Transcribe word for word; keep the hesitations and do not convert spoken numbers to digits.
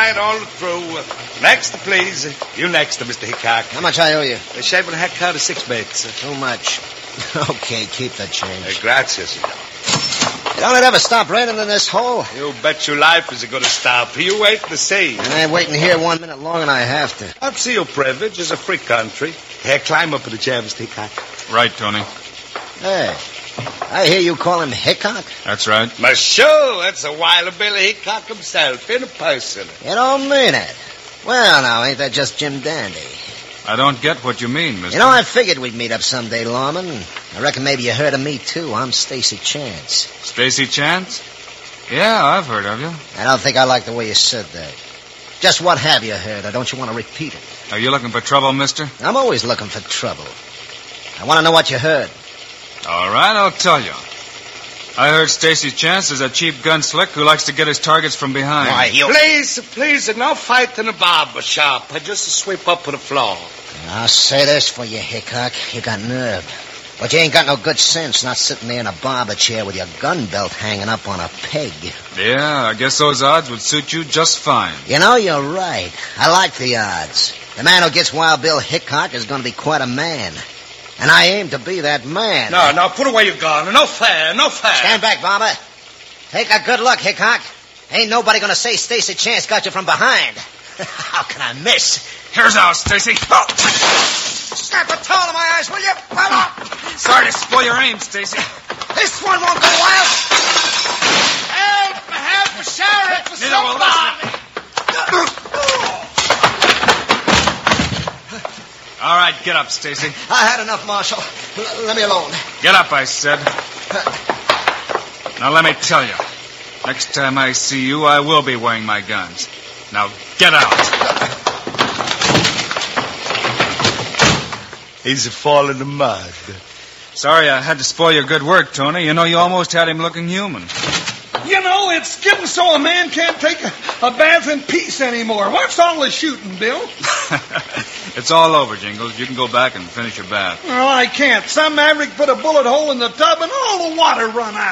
right, all through. Next, please. You next, Mister Hickok. How much I owe you? The shaving haircut is six bits. Too much. Okay, keep the change. Uh, gracias. Don't it ever stop raining in this hole? You bet your life is going to stop. You wait to see. I ain't waiting here one minute longer than I have to. That's your privilege. It's a free country. Here, climb up in the chair, Mister Hickok. Right, Tony. Hey, I hear you call him Hickok. That's right. Monsieur, that's a Wilder Billy Hickok himself, in person. You don't mean it. Well, now, ain't that just Jim Dandy? I don't get what you mean, mister. You know, I figured we'd meet up someday, Lawman. I reckon maybe you heard of me, too. I'm Stacy Chance. Stacy Chance? Yeah, I've heard of you. I don't think I like the way you said that. Just what have you heard, or don't you want to repeat it? Are you looking for trouble, mister? I'm always looking for trouble. I want to know what you heard. All right, I'll tell you. I heard Stacy Chance is a cheap gunslick who likes to get his targets from behind. Why, you... Please, please, no fight in the barber shop. Just a sweep up to the floor. I'll say this for you, Hickok. You got nerve. But you ain't got no good sense not sitting there in a barber chair with your gun belt hanging up on a peg. Yeah, I guess those odds would suit you just fine. You know, you're right. I like the odds. The man who gets Wild Bill Hickok is going to be quite a man. And I aim to be that man. No, no, put away your gun. No fair, no fair. Stand back, barber. Take a good look, Hickok. Ain't nobody going to say Stacy Chance got you from behind. How can I miss? Here's out, Stacy. Oh. Snap a towel in my eyes, will you? Sorry to spoil your aim, Stacy. This one won't go wild. Help! Help! Sheriff! For Neither will somebody! All right, get up, Stacy. I had enough, Marshal. L- let me alone. Get up, I said. Now, let me tell you. Next time I see you, I will be wearing my guns. Now, get out. He's a fall in the mud. Sorry I had to spoil your good work, Tony. You know, you almost had him looking human. You know, it's getting so a man can't take a, a bath in peace anymore. What's all the shooting, Bill? It's all over, Jingles. You can go back and finish your bath. Oh, I can't. Some maverick put a bullet hole in the tub and all the water run out.